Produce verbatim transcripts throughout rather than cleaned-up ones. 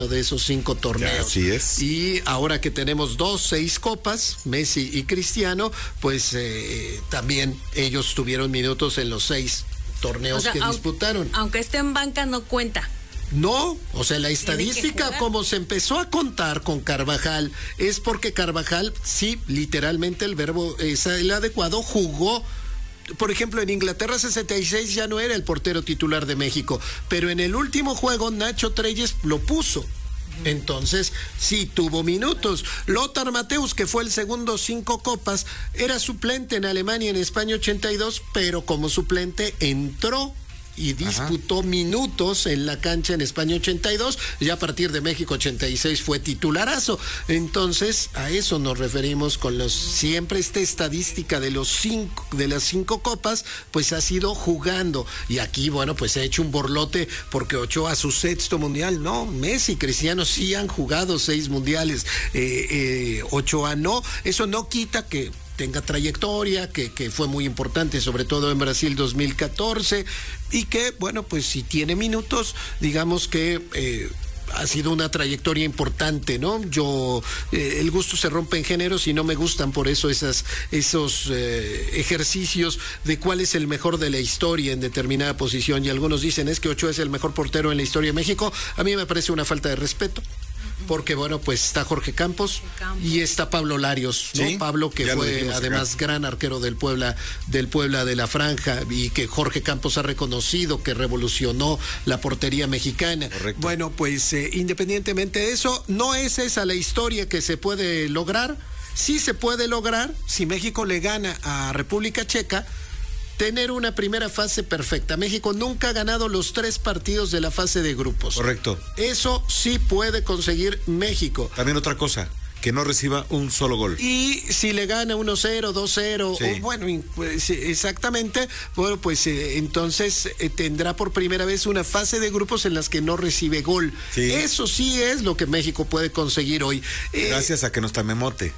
de esos cinco torneos. Así es. Y ahora que tenemos dos, seis copas, Messi y Cristiano, pues eh, también ellos tuvieron minutos en los seis torneos o sea, que aunque, disputaron. Aunque esté en banca no cuenta. No, o sea, la estadística como se empezó a contar con Carvajal es porque Carvajal, sí, literalmente el verbo es el adecuado, jugó. Por ejemplo, en Inglaterra sesenta y seis ya no era el portero titular de México, pero en el último juego Nacho Treyes lo puso. Entonces, sí tuvo minutos. Lothar Matthäus, que fue el segundo cinco copas, era suplente en Alemania y en España ochenta y dos, pero como suplente entró y disputó Ajá. minutos en la cancha en España ochenta y dos, y a partir de México ochenta y seis fue titularazo. Entonces, a eso nos referimos con los siempre esta estadística de los cinco, de las cinco copas, pues ha sido jugando. Y aquí, bueno, pues se ha hecho un borlote porque Ochoa su sexto mundial, no, Messi y Cristiano sí han jugado seis mundiales, eh, eh, Ochoa no, eso no quita que tenga trayectoria, que, que fue muy importante, sobre todo en Brasil dos mil catorce, y que, bueno, pues si tiene minutos, digamos que eh, ha sido una trayectoria importante, ¿no? Yo, eh, el gusto se rompe en géneros y no me gustan por eso esas, esos eh, ejercicios de cuál es el mejor de la historia en determinada posición, y algunos dicen es que Ochoa es el mejor portero en la historia de México. A mí me parece una falta de respeto. Porque bueno, pues está Jorge Campos, Campos. y está Pablo Larios, ¿no? Sí, Pablo que fue además acá. gran arquero del Puebla, del Puebla de la Franja, y que Jorge Campos ha reconocido que revolucionó la portería mexicana. Correcto. Bueno, pues eh, independientemente de eso, no es esa la historia que se puede lograr. Sí se puede lograr si México le gana a República Checa, tener una primera fase perfecta. México nunca ha ganado los tres partidos de la fase de grupos. Correcto. Eso sí puede conseguir México. También otra cosa, que no reciba un solo gol. Y si le gana uno cero, dos cero, sí. o bueno, pues, exactamente, bueno, pues eh, entonces eh, tendrá por primera vez una fase de grupos en las que no recibe gol. Sí. Eso sí es lo que México puede conseguir hoy. Gracias eh, a que no está Memote.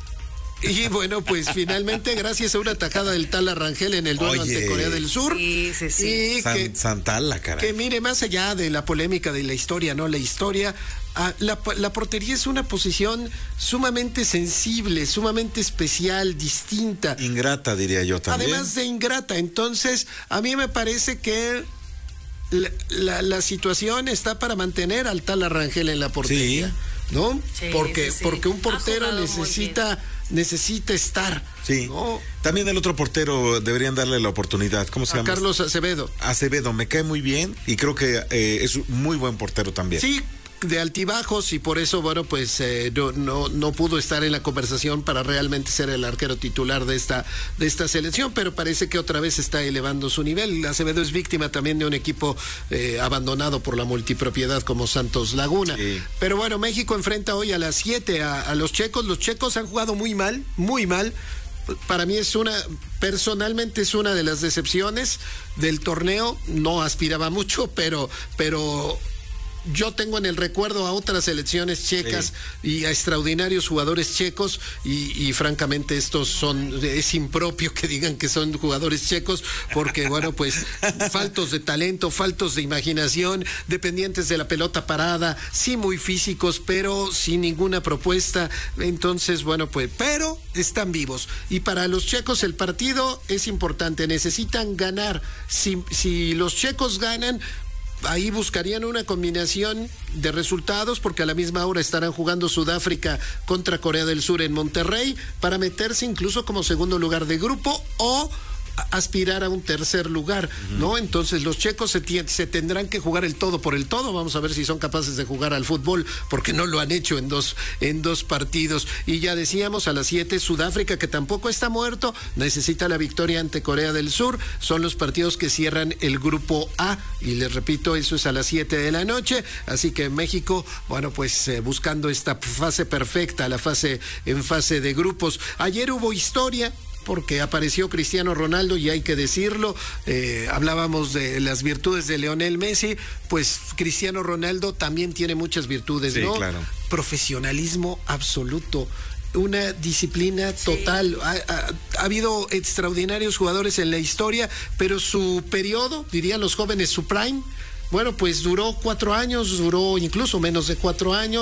Y bueno, pues finalmente, gracias a una tajada del Tala Rangel en el duelo ante Corea del Sur. Sí, sí, sí. Y San, que, Santala, caray. Que mire, más allá de la polémica de la historia, ¿no? La historia, ah, la, la portería es una posición sumamente sensible, sumamente especial, distinta. Ingrata, diría yo también. Además de ingrata. Entonces, a mí me parece que la, la, la situación está para mantener al Tala Rangel en la portería. Sí. ¿No? Sí, porque, sí, sí. porque un portero necesita, necesita estar. Sí. ¿No? También el otro portero deberían darle la oportunidad. ¿Cómo se a llama? Carlos Acevedo. Acevedo, me cae muy bien y creo que eh, es un muy buen portero también. Sí, de altibajos, y por eso, bueno, pues eh, no, no, no pudo estar en la conversación para realmente ser el arquero titular de esta, de esta selección, pero parece que otra vez está elevando su nivel. Acevedo es víctima también de un equipo eh, abandonado por la multipropiedad como Santos Laguna. Sí. Pero bueno, México enfrenta hoy a las siete a, a los checos. Los checos han jugado muy mal, muy mal. Para mí es una, personalmente es una de las decepciones del torneo. No aspiraba mucho, pero, pero yo tengo en el recuerdo a otras selecciones checas sí. y a extraordinarios jugadores checos, y, y francamente estos son, es impropio que digan que son jugadores checos, porque bueno, pues faltos de talento, faltos de imaginación, dependientes de la pelota parada, sí muy físicos, pero sin ninguna propuesta. Entonces, bueno, pues, pero están vivos. Y para los checos el partido es importante, necesitan ganar. Si, si los checos ganan, ahí buscarían una combinación de resultados, porque a la misma hora estarán jugando Sudáfrica contra Corea del Sur en Monterrey, para meterse incluso como segundo lugar de grupo o aspirar a un tercer lugar, uh-huh. ¿no? Entonces los checos se, t- se tendrán que jugar el todo por el todo. Vamos a ver si son capaces de jugar al fútbol, porque no lo han hecho en dos, en dos partidos. Y ya decíamos, a las siete, Sudáfrica, que tampoco está muerto, necesita la victoria ante Corea del Sur. Son los partidos que cierran el grupo A, y les repito, eso es a las siete de la noche. Así que México, bueno, pues eh, buscando esta fase perfecta, la fase en fase de grupos. Ayer hubo historia, porque apareció Cristiano Ronaldo, y hay que decirlo, eh, hablábamos de las virtudes de Lionel Messi, pues Cristiano Ronaldo también tiene muchas virtudes, sí, ¿no? Claro. Profesionalismo absoluto, una disciplina total. Sí. Ha, ha, ha habido extraordinarios jugadores en la historia, pero su periodo, dirían los jóvenes, su prime, Bueno, pues duró cuatro años, duró incluso menos de cuatro años.